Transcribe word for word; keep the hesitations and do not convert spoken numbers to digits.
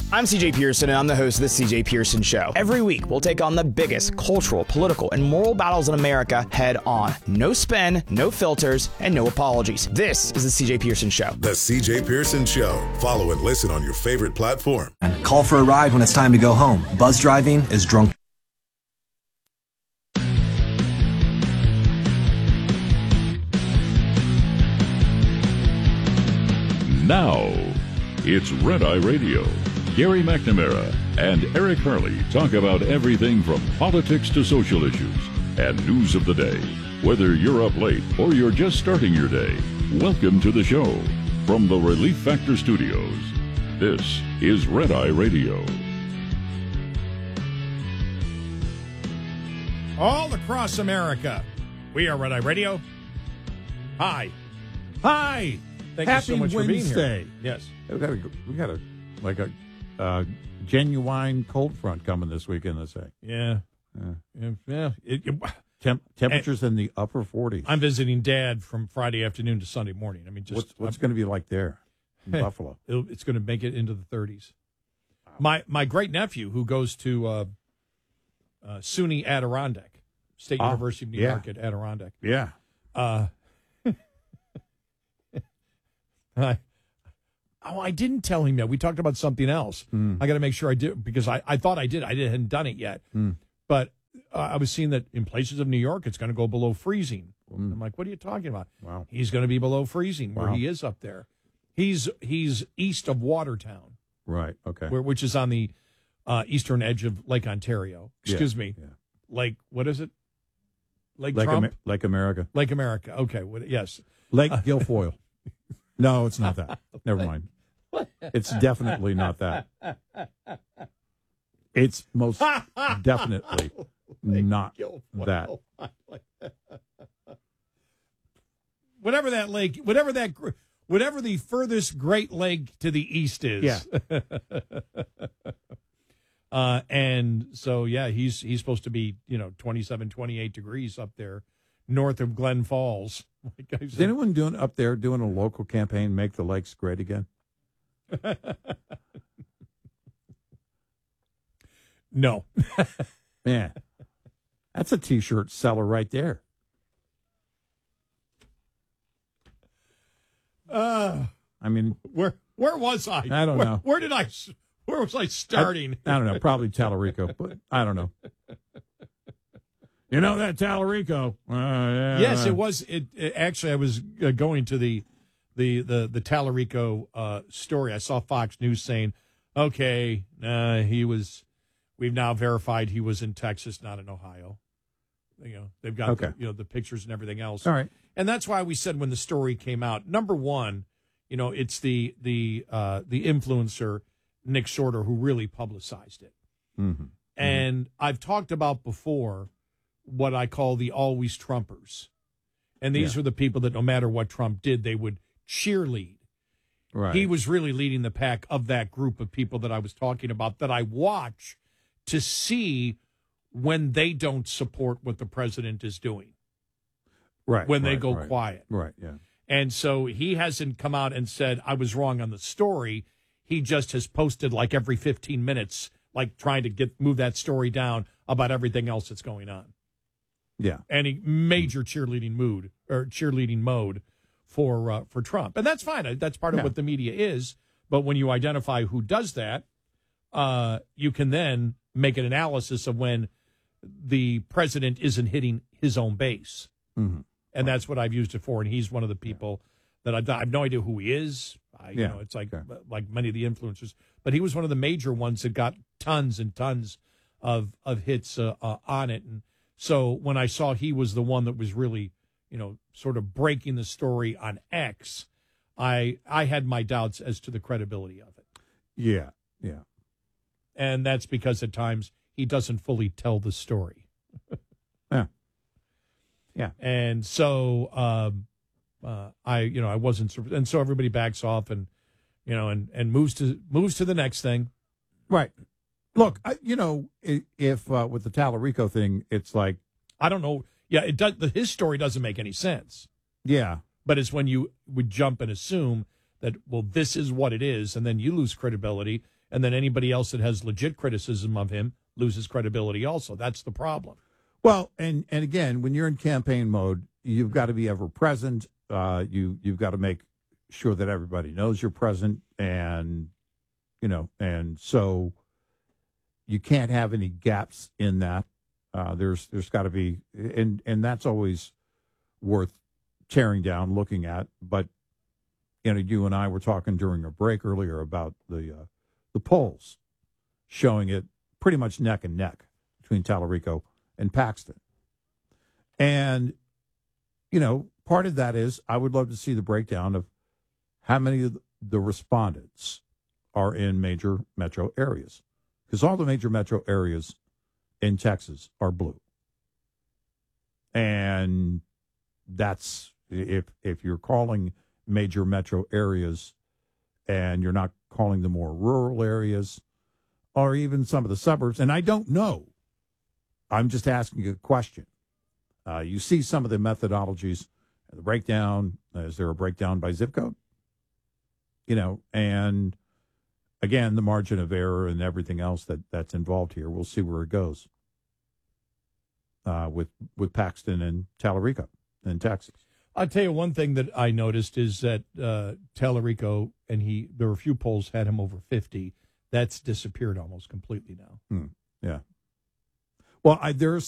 I'm C J Pearson, and I'm the host of The C J Pearson Show. Every week, we'll take on the biggest cultural, political, and moral battles in America head on. No spin, no filters, and no apologies. This is The C J Pearson Show. The C J Pearson Show. Follow and listen on your favorite platform. Call for a ride when it's time to go home. Buzz driving is drunk. Now, it's Red Eye Radio. Gary McNamara and Eric Harley talk about everything from politics to social issues and news of the day. Whether you're up late or you're just starting your day, welcome to the show. From the Relief Factor Studios, this is Red Eye Radio. All across America, we are Red Eye Radio. Hi. Hi. Thank Happy you so much Wednesday. for being here. Yes. We got a, we got a like a uh, genuine cold front coming this weekend, let's say. Yeah. Yeah. Yeah. yeah. It, it, Temp, temperatures in the upper forties. I'm visiting Dad from Friday afternoon to Sunday morning. I mean, just What's, what's going to be like there in Buffalo? It'll, it's going to make it into the thirties. My my great nephew, who goes to uh, uh, SUNY Adirondack, State Ah, University of New yeah. York at Adirondack. Yeah. Uh, I, oh, I didn't tell him yet. We talked about something else. Mm. I got to make sure I did, because I, I thought I did. I did, hadn't done it yet. Mm. But uh, I was seeing that in places of New York, it's going to go below freezing. Mm. I'm like, what are you talking about? Wow. He's going to be below freezing where Wow. he is up there. He's he's east of Watertown, Right. Okay. where, which is on the uh, eastern edge of Lake Ontario. Excuse Yeah, me. yeah. Lake, what is it? Lake Like, Trump? Amer- like America. Lake America. Okay. What, yes. Lake Guilfoyle. No, it's not that. Never mind. It's definitely not that. It's most definitely not that. Whatever that lake, whatever that, gr- whatever the furthest Great Lake to the east is. Yeah. uh, and so, yeah, he's he's supposed to be, you know, twenty-seven, twenty-eight degrees up there north of Glen Falls. Like I Is said. anyone doing up there doing a local campaign, Make the Lakes Great Again? No. Man, that's a T-shirt seller right there. Uh, I mean, where where was I? I don't where, know. Where did I? s- Where was I starting? I, I don't know. Probably Tallarico, but I don't know. You know that Tallarico? Uh, yeah, Yes, it was. It, it actually, I was uh, going to the the the the Tallarico uh, story. I saw Fox News saying, "Okay, uh, he was. We've now verified he was in Texas, not in Ohio." You know, they've got Okay. the, you know the pictures and everything else. All right. And that's why we said when the story came out, number one, you know, it's the the uh, the influencer Nick Shorter who really publicized it. Mm-hmm. And I've talked about before what I call the always Trumpers. And these Yeah. were the people that no matter what Trump did, they would cheerlead. Right. He was really leading the pack of that group of people that I was talking about that I watch to see when they don't support what the president is doing, right. when they right, go right. quiet. Right. Yeah. And so he hasn't come out and said, I was wrong on the story. He just has posted like every fifteen minutes, like trying to get move that story down about everything else that's going on. Yeah. Any major cheerleading mood or cheerleading mode for uh, for Trump. And that's fine. That's part of Yeah. what the media is. But when you identify who does that, uh, you can then make an analysis of when the president isn't hitting his own base. Mm-hmm. And that's what I've used it for. And he's one of the people that I've, I have no idea who he is. I, you Yeah. know, it's like Okay. like many of the influencers. But he was one of the major ones that got tons and tons of of hits uh, uh, on it. And so when I saw he was the one that was really, you know, sort of breaking the story on X, I I had my doubts as to the credibility of it. Yeah. Yeah. And that's because at times he doesn't fully tell the story. Yeah. Yeah. And so um, uh, I, you know, I wasn't, sur- and so everybody backs off and, you know, and, and moves to moves to the next thing. Right. Look, I, you know, i- if uh, with the Tallarico thing, it's like, I don't know. Yeah, it does. The, his story doesn't make any sense. yeah, But it's when you would jump and assume that, well, this is what it is, and then you lose credibility, and then anybody else that has legit criticism of him loses credibility also. That's the problem. Well, and, and again, when you're in campaign mode, you've got to be ever present. Uh, you, you've got to make sure that everybody knows you're present, and, you know, and so you can't have any gaps in that. Uh, there's there's got to be, and, and that's always worth tearing down, looking at. But, you know, you and I were talking during a break earlier about the uh, the polls showing it pretty much neck and neck between Tallarico and Paxton. And, you know, part of that is I would love to see the breakdown of how many of the respondents are in major metro areas, because all the major metro areas in Texas are blue. And that's, if if you're calling major metro areas and you're not calling the more rural areas or even some of the suburbs, and I don't know, I'm just asking a question. Uh, you see some of the methodologies, the breakdown. Is there a breakdown by zip code? You know, and again, the margin of error and everything else that, that's involved here. We'll see where it goes uh, with with Paxton and Tallarico in Texas. I'll tell you one thing that I noticed is that uh, Tallarico, and he, there were a few polls had him over fifty. That's disappeared almost completely now. Hmm. Yeah. Well, I, there's